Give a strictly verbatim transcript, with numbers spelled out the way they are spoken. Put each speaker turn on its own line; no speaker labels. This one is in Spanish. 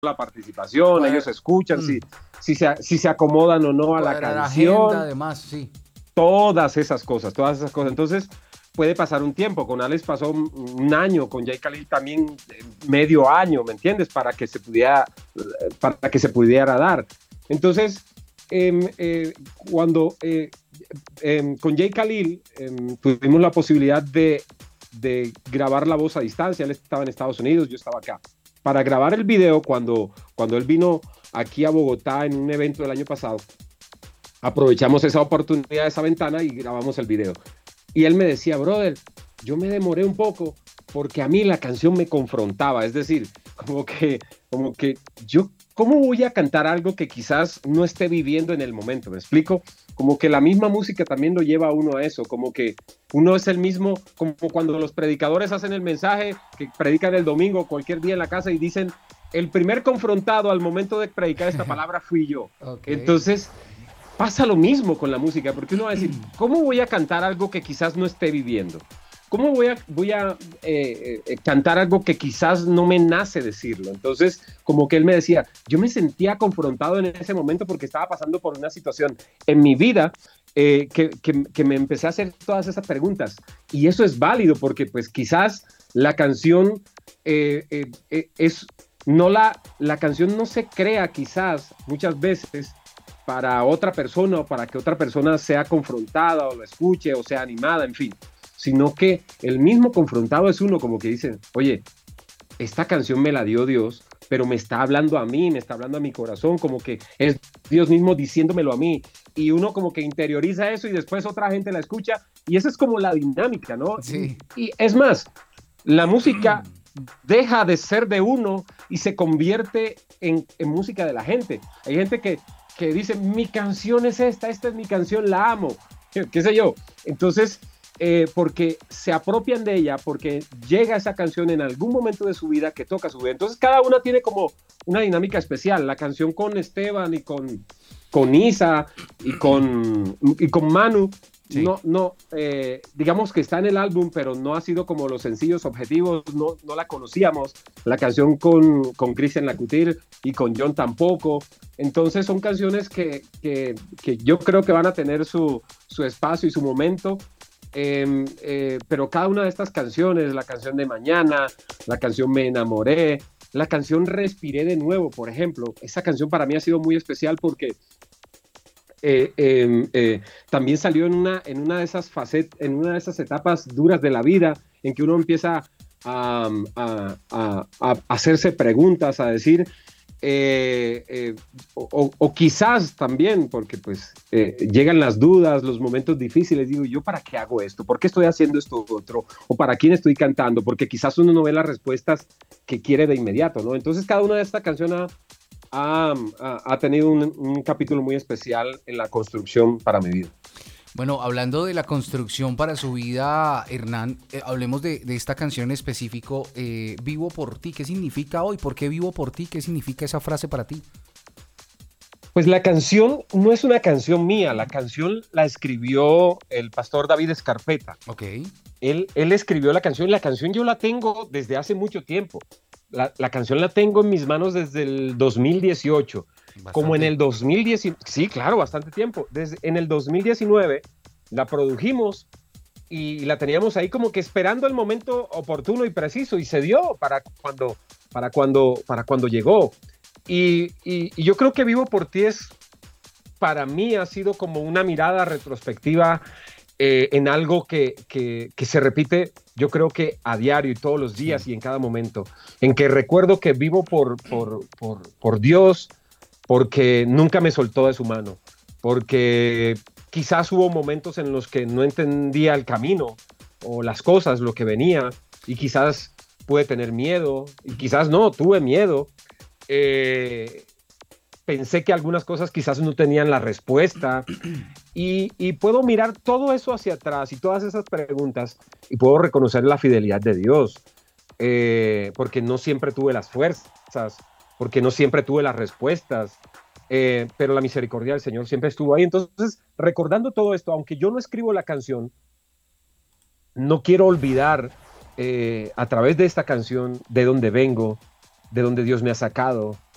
la participación, ellos
Cuadra,
escuchan
mm,
si, si, se, si se acomodan o no a la
cuadrar agenda,
canción,
además, sí.
todas esas cosas, todas esas cosas. Entonces puede pasar un tiempo, con Alex pasó un, un año, con Jay Khalil también eh, medio año, ¿me entiendes? Para que se pudiera, eh, para que se pudiera dar. Entonces, eh, eh, cuando eh, eh, con Jay Khalil eh, tuvimos la posibilidad de, de grabar la voz a distancia, él estaba en Estados Unidos, yo estaba acá. Para grabar el video, cuando, cuando él vino aquí a Bogotá en un evento del año pasado, aprovechamos esa oportunidad, esa ventana y grabamos el video. Y él me decía, brother, yo me demoré un poco porque a mí la canción me confrontaba, es decir, como que, como que yo, ¿cómo voy a cantar algo que quizás no esté viviendo en el momento? ¿Me explico? Como que la misma música también lo lleva a uno a eso, como que uno es el mismo, como cuando los predicadores hacen el mensaje que predican el domingo, cualquier día en la casa y dicen, el primer confrontado al momento de predicar esta palabra fui yo.
Ok.
Entonces, pasa lo mismo con la música, porque uno va a decir, ¿cómo voy a cantar algo que quizás no esté viviendo? ¿Cómo voy a, voy a eh, eh, cantar algo que quizás no me nace decirlo? Entonces, como que él me decía, yo me sentía confrontado en ese momento porque estaba pasando por una situación en mi vida eh, que, que, que me empecé a hacer todas esas preguntas. Y eso es válido porque pues quizás la canción eh, eh, eh, es, no la, la canción no se crea quizás muchas veces para otra persona o para que otra persona sea confrontada o lo escuche o sea animada, en fin, sino que el mismo confrontado es uno como que dice, oye, esta canción me la dio Dios, pero me está hablando a mí, me está hablando a mi corazón, como que es Dios mismo diciéndomelo a mí, y uno como que interioriza eso y después otra gente la escucha, y esa es como la dinámica, ¿no? Y,
Sí.
y es más, la música deja de ser de uno y se convierte en, en música de la gente. Hay gente que, que dice, mi canción es esta, esta es mi canción, la amo, qué, qué sé yo. Entonces, eh, porque se apropian de ella, porque llega esa canción en algún momento de su vida que toca su vida. Entonces, cada una tiene como una dinámica especial. La canción con Esteban y con, con Isa y con, y con Manu
Sí.
no, no, eh, digamos que está en el álbum, pero no ha sido como los sencillos objetivos, no, no la conocíamos. La canción con, con Cristian Lacutir y con John tampoco. Entonces son canciones que, que, que yo creo que van a tener su, su espacio y su momento. Eh, eh, pero cada una de estas canciones, la canción de Mañana, la canción Me Enamoré, la canción Respiré de Nuevo, por ejemplo, esa canción para mí ha sido muy especial porque eh, eh, eh, también salió en una, en una de esas facetas, en una de esas etapas duras de la vida, en que uno empieza a, a, a, a hacerse preguntas, a decir, eh, eh, o, o, quizás también, porque pues eh, llegan las dudas, los momentos difíciles, digo, ¿yo para qué hago esto? ¿Por qué estoy haciendo esto otro? ¿O para quién estoy cantando? Porque quizás uno no ve las respuestas que quiere de inmediato, ¿no? Entonces cada una de estas canciones ha, ha, ha tenido un, un, capítulo muy especial en la construcción para mi vida.
Bueno, hablando de la construcción para su vida, Hernán, eh, hablemos de, de esta canción en específico, eh, Vivo por ti. ¿Qué significa hoy? ¿Por qué vivo por ti? ¿Qué significa esa frase para ti?
Pues la canción no es una canción mía, la canción la escribió el pastor David Escarpeta.
Ok.
Él, él escribió la canción, la canción yo la tengo desde hace mucho tiempo. La, la canción la tengo en mis manos desde el dos mil dieciocho. Como en
Bastante.
el dos mil diez, sí, claro, bastante tiempo. Desde, en el dos mil diecinueve la produjimos y la teníamos ahí como que esperando el momento oportuno y preciso y se dio para cuando, para cuando, para cuando llegó. Y, y, y yo creo que Vivo por ti es, para mí ha sido como una mirada retrospectiva eh, en algo que, que, que se repite, yo creo que a diario y todos los
Sí.
días y en cada momento, en que recuerdo que vivo por, por, por, por Dios, porque nunca me soltó de su mano, porque quizás hubo momentos en los que no entendía el camino o las cosas, lo que venía, y quizás pude tener miedo, y quizás no, tuve miedo. Eh, Pensé que algunas cosas quizás no tenían la respuesta, y, y puedo mirar todo eso hacia atrás y todas esas preguntas y puedo reconocer la fidelidad de Dios, eh, porque no siempre tuve las fuerzas, porque no siempre tuve las respuestas, eh, pero la misericordia del Señor siempre estuvo ahí. Entonces, recordando todo esto, aunque yo no escribo la canción, no quiero olvidar eh, a través de esta canción de dónde vengo, de dónde Dios me ha sacado,